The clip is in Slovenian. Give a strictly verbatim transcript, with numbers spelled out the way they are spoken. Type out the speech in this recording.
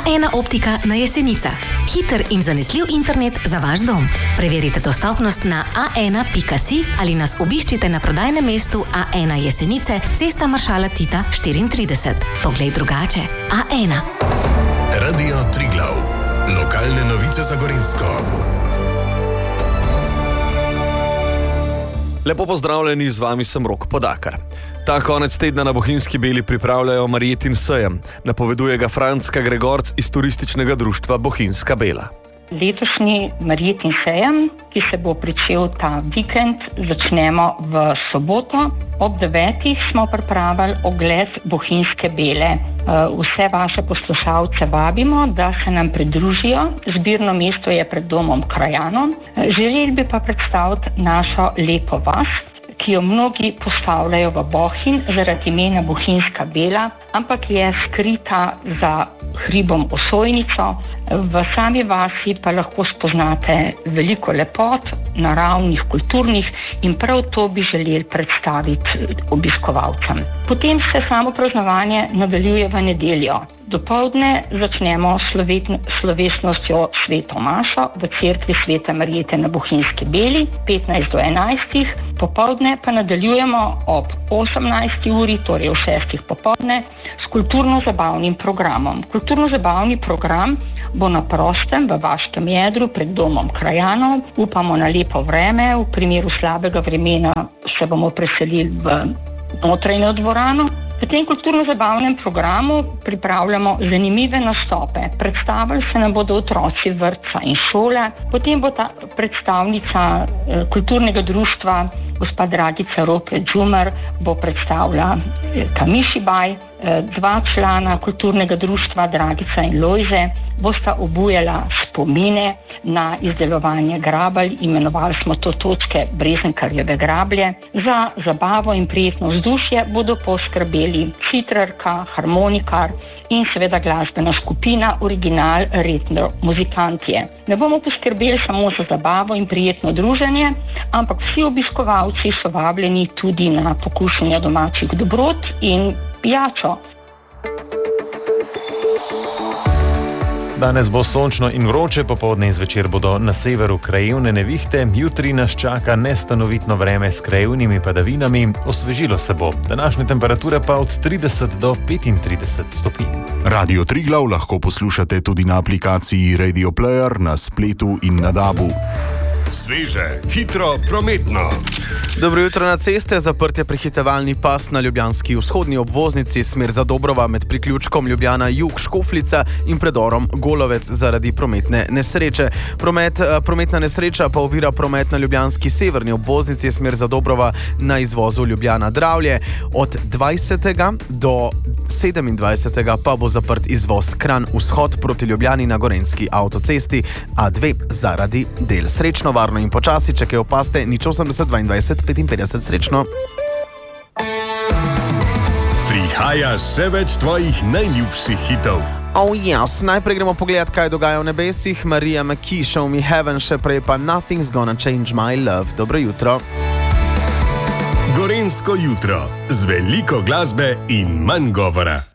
ena optika na Jesenicah. Hiter in zanesljiv internet za vaš dom. Preverite dostopnost na a ena pika si ali nas obiščite na prodajnem mestu A ena Jesenice, Cesta maršala Tita štiriintrideset. Poglej drugače. A ena. Radio Triglav. Lokalne novice za Gorenjsko. Lepo pozdravljeni, z vami sem Rok Podakar. Ta konec tedna na Bohinjski Beli pripravljajo Marjetin sejem. Napoveduje ga Frančka Gregorc iz turističnega društva Bohinjska Bela. Letošnji Marjetin sejem, ki se bo pričel ta vikend, začnemo v soboto. Ob devetih smo pripravili ogled Bohinjske Bele. Vse vaše poslušalce vabimo, da se nam pridružijo. Zbirno mesto je pred domom krajanom. Želeli bi pa predstaviti našo lepo vas, ki jo mnogi postavljajo v Bohinj zaradi imena Bohinjska Bela, ampak je skrita za hribom Osojnico. V sami vasi pa lahko spoznate veliko lepot, naravnih, kulturnih, in prav to bi želeli predstaviti obiskovalcem. Potem se samo praznovanje nadaljuje v nedeljo. Dopoldne začnemo slovesnostjo sveto mašo v cerkvi Svete Marjete na Bohinjski Beli, petnajst do enajstih. Popoldne pa nadaljujemo ob osemnajsti uri, torej v šestih popoldne, s kulturno-zabavnim programom. Kulturno-zabavni program bo na prostem v vaškem jedru pred domom krajanov. Upamo na lepo vreme, v primeru slabega vremena se bomo preselili v notranjo dvorano. V tem kulturno-zabavnem programu pripravljamo zanimive nastope. Predstavili se nam bodo otroci vrtca in šole, potem bo ta predstavnica eh, kulturnega društva, gospa Dragica Ropret Žumer, bo predstavila eh, Kamišibaj, eh, dva člana kulturnega društva, Dragica in Lojze, bosta obujala spomine na izdelovanje grabelj, imenovali smo to točke Brezenkarjeve grablje. Za zabavo in prijetno vzdušje bodo poskrbeli citrarka, harmonikar in seveda glasbena skupina Original Retro Muzikantje. Ne bomo poskrbeli samo za zabavo in prijetno druženje, ampak vsi obiskovalci so vabljeni tudi na pokušanje domačih dobrot in pijačo. Danes bo sončno in vroče, popoldne in zvečer bodo na severu krajevne nevihte, jutri nas čaka nestanovitno vreme s krajevnimi padavinami, osvežilo se bo. Današnje temperature pa od trideset do petintrideset stopinj. Radio Triglav lahko poslušate tudi na aplikaciji Radio Player, na spletu in na dabu. Sveže, hitro, prometno. Dobro jutro. Na ceste, zaprtje prehitevalni pas na ljubljanski vzhodni obvoznici smer za Dobrova med priključkom Ljubljana Jug Škofljica in predorom Golovec zaradi prometne nesreče. Promet, prometna nesreča pa ovira promet na ljubljanski severni obvoznici smer za Dobrova na izvozu Ljubljana Dravlje. Od dvajsetega do sedemindvajsetega pa bo zaprt izvoz Kranj vzhod proti Ljubljani na gorenjski avtocesti A dve zaradi del. Srečno, varno in počasi, če kaj opaste, nič osemdeset dvaindvajset petinpetdeset, srečno. Prihaja še več tvojih najljubših hitov. Oh yes, najprej gremo pogledat, kaj dogaja v nebesih. Marija McKee, Show Me Heaven, še prej pa Nothing's Gonna Change My Love. Dobro jutro. Gorenjsko jutro z veliko glasbe in manj govora.